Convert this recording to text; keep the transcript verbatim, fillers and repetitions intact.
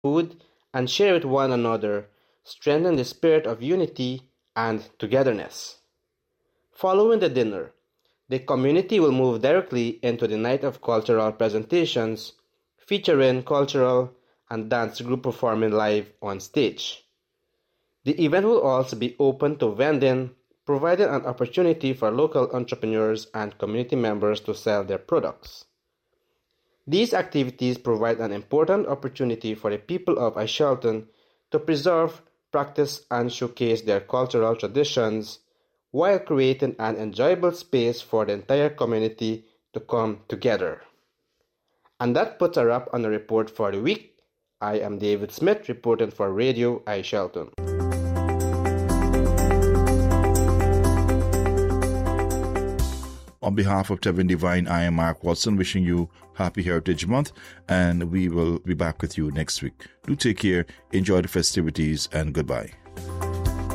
food, and share with one another strengthen the spirit of unity and togetherness. Following the dinner, the community will move directly into the night of cultural presentations featuring cultural and dance group performing live on stage. The event will also be open to vending, providing an opportunity for local entrepreneurs and community members to sell their products. These activities provide an important opportunity for the people of Aishalton to preserve, practice, and showcase their cultural traditions while creating an enjoyable space for the entire community to come together. And that puts a wrap on the report for the week. I am David Smith reporting for Radio Aishalton. On behalf of Tevin Divine, I am Mark Watson wishing you Happy Heritage Month, and we will be back with you next week. Do take care, enjoy the festivities, and goodbye.